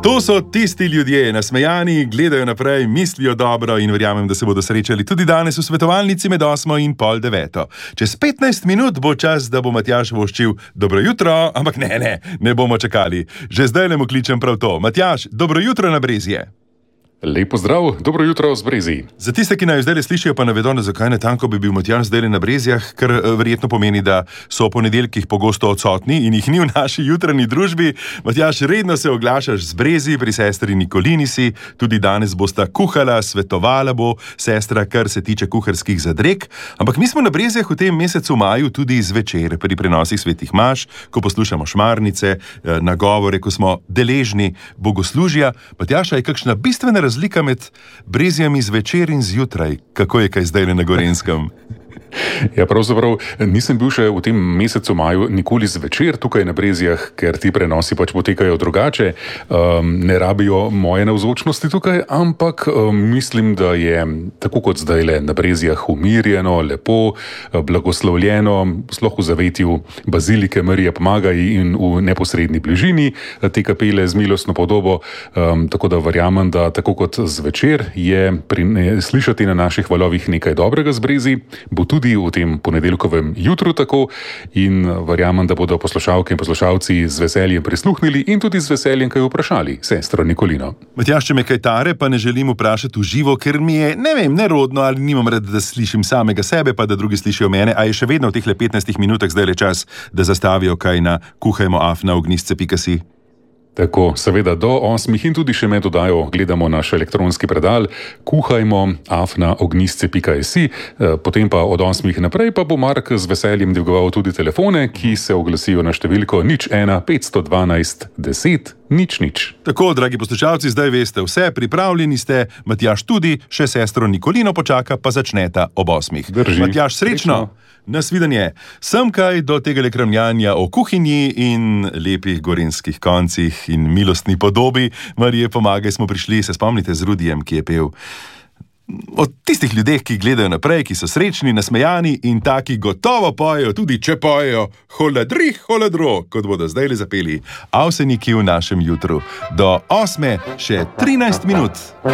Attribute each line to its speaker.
Speaker 1: To so tisti ljudje, nasmejani, gledajo naprej, mislijo dobro in verjamem, da se bodo srečali tudi danes v svetovalnici med 8 in pol 9. Čez 15 minut bo čas, da bo Matjaž voščil dobro jutro, ampak ne bomo čakali. Že zdaj le mu kličem prav to. Matjaž, dobro jutro na Brezje.
Speaker 2: Lepo zdrav, dobro jutro z Brezij.
Speaker 1: Za tiste, ki naj zdaj slišijo, pa ne vedo, zakaj natanko bi bil Matjaž zdaj na Brezjah, ker verjetno pomeni, da so po nedeljkih pogosto odsotni in jih ni v naši jutranji družbi. Matjaž, redno se oglašaš z Brezij, pri sestri Nikolini si, tudi danes bosta kuhala, svetovala bo sestra, kar se tiče kuharskih zadreg. Ampak mi smo na Brezjah v tem mesecu maju tudi zvečer pri prenosih svetih maš, ko poslušamo šmarnice, nagovore, ko smo deležni bogoslužja. Matjaž, je kakšna bistvena razlika med Brezjami zvečer in zjutraj? Kako je kaj zdaj na Gorenjskem?
Speaker 2: Ja, pravzaprav nisem bil še v tem mesecu maju nikoli zvečer tukaj na Brezjah, ker ti prenosi pač potekajo drugače, ne rabijo moje navzočnosti tukaj, ampak mislim, da je tako kot zdaj le na Brezjah umirjeno, lepo, blagoslovljeno, sploh v zavetju bazilike Marije Pomagaj in v neposredni bližini te kapele z milostno podobo, tako da verjamem, da tako kot zvečer je slišati na naših valovih nekaj dobrega z Brezij, bo tudi v tem ponedeljkovem jutru tako in verjamem, da bodo poslušalke in poslušalci z veseljem prisluhnili in tudi z veseljem kaj vprašali sestro Nikolino.
Speaker 1: Matjaž, če me kaj tare, pa ne želim vprašati v živo, ker mi je, nerodno ali nimam rad, da slišim samega sebe, pa da drugi slišijo mene, a je še vedno v teh 15 minutah zdaj le čas, da zastavijo kaj na kuhajmoafna.ognisce.si.
Speaker 2: Tako, seveda do 8 in tudi še med dodajo gledamo naš elektronski predal kuhajmoafna.ognisce.si, potem pa od 8 naprej pa bo Mark z veseljem dvigoval tudi telefone, ki se oglasijo na številko 01 512 10 00.
Speaker 1: Tako, dragi poslušalci, zdaj veste vse, pripravljeni ste, Matjaž tudi, še sestro Nikolino počaka, pa začneta ob 8.
Speaker 2: Drži.
Speaker 1: Matjaž, srečno! Nasvidenje. Sem kaj do tega lekramljanja o kuhinji in lepih gorenjskih koncih in milostni podobi Marije Pomagaj smo prišli, se spomnite, z Rudijem, ki je pel. Od tistih ljudeh, ki gledajo naprej, ki so srečni, nasmejani in taki gotovo pojejo, tudi če pojejo holadri, holadro, kot bodo zdaj le zapeli avseniki v našem jutru. Do 8 še 13 minut.